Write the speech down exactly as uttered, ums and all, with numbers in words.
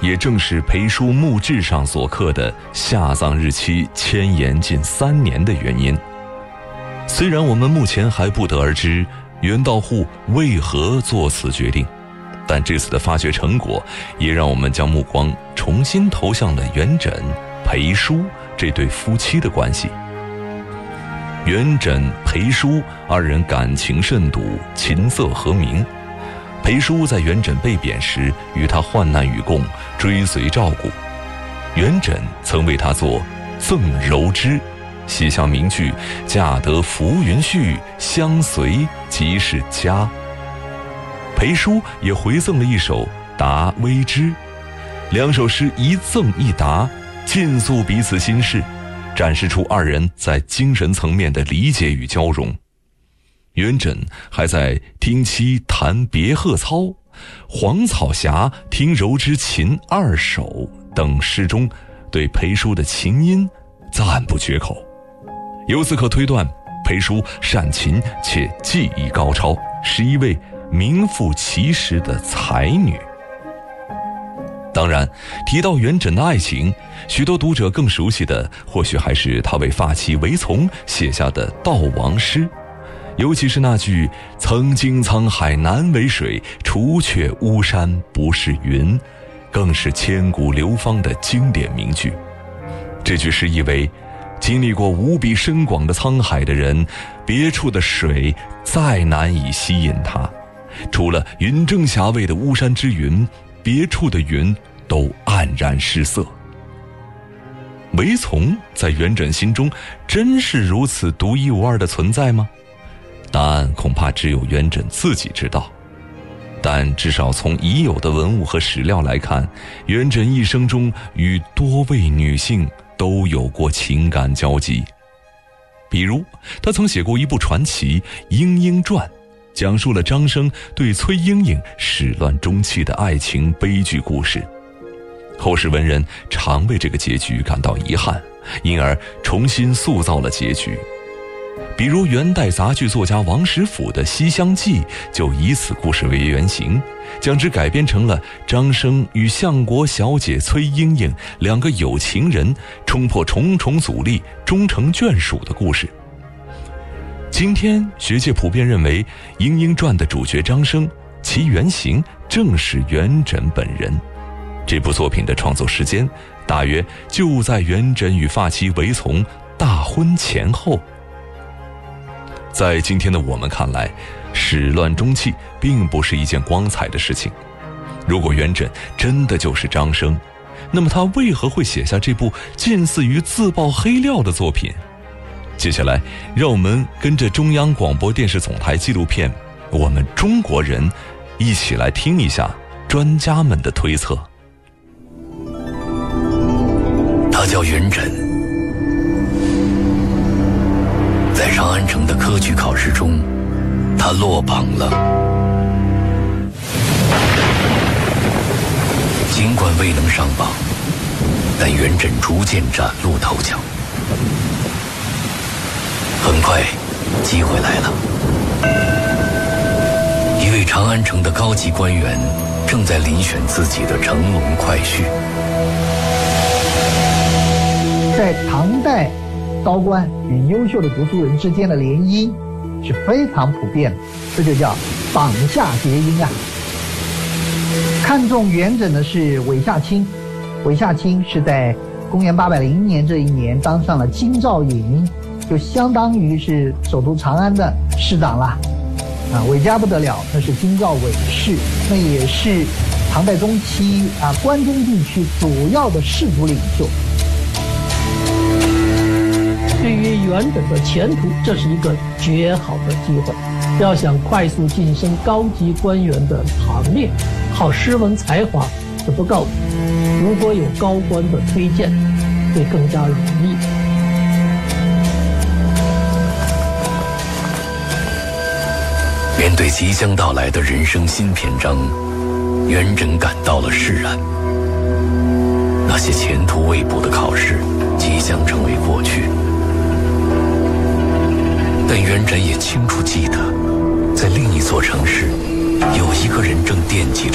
也正是裴叔墓志上所刻的下葬日期迁延近三年的原因。虽然我们目前还不得而知袁道户为何做此决定，但这次的发掘成果也让我们将目光重新投向了元稹、裴叔这对夫妻的关系。元稹、裴叔二人感情甚笃，琴瑟和鸣。裴叔在元稹被贬时与他患难与共，追随照顾。元稹曾为他作《赠柔之》，写下名句“嫁得浮云絮，相随即是家”。裴叔也回赠了一首《答微之》，两首诗一赠一答，尽诉彼此心事，展示出二人在精神层面的理解与交融。元稹还在听妻弹别鹤操、黄草霞听柔之琴二首等诗中对裴叔的琴音赞不绝口。由此可推断，裴叔善琴且技艺高超，是一位名副其实的才女。当然，提到元稹的爱情，许多读者更熟悉的或许还是他为发妻韦丛写下的悼亡诗，尤其是那句“曾经沧海难为水，除却巫山不是云”，更是千古流芳的经典名句。这句诗意为，经历过无比深广的沧海的人，别处的水再难以吸引他，除了云正霞蔚的巫山之云，别处的云都黯然失色。韦丛在元稹心中真是如此独一无二的存在吗？答案恐怕只有元稹自己知道。但至少从已有的文物和史料来看，元稹一生中与多位女性都有过情感交集。比如他曾写过一部传奇《莺莺传》，讲述了张生对崔莺莺始乱终弃的爱情悲剧故事。后世文人常为这个结局感到遗憾，因而重新塑造了结局。比如元代杂剧作家王实甫的《西厢记》就以此故事为原型，将之改编成了张生与相国小姐崔莺莺两个有情人冲破重重阻力，终成眷属的故事。今天学界普遍认为，《莺莺传》的主角张生，其原型正是元稹本人。这部作品的创作时间大约就在元稹与发妻韦丛大婚前后。在今天的我们看来，始乱终弃并不是一件光彩的事情。如果元稹真的就是张生，那么他为何会写下这部近似于自曝黑料的作品？接下来让我们跟着中央广播电视总台纪录片《我们中国人》一起来听一下专家们的推测。 他叫元稹，在长安城的科举考试中，他落榜了。尽管未能上榜，但元稹逐渐崭露头角。很快，机会来了。一位长安城的高级官员正在遴选自己的乘龙快婿。 在唐代，高官与优秀的读书人之间的联姻是非常普遍的，这就叫榜下结姻啊。看中元稹的是韦夏卿，韦夏卿是在公元八百零年这一年当上了京兆尹，就相当于是首都长安的市长啦。啊，韦家不得了，那是京兆韦氏，那也是唐代中期啊关中地区主要的氏族领袖。对于元稹的前途，这是一个绝好的机会。要想快速晋升高级官员的行列，靠诗文才华是不够的，如果有高官的推荐，会更加容易。 面对即将到来的人生新篇章，元稹感到了释然。那些前途未卜的考试即将成为过去，但元稹也清楚记得，在另一座城市，有一个人正惦记着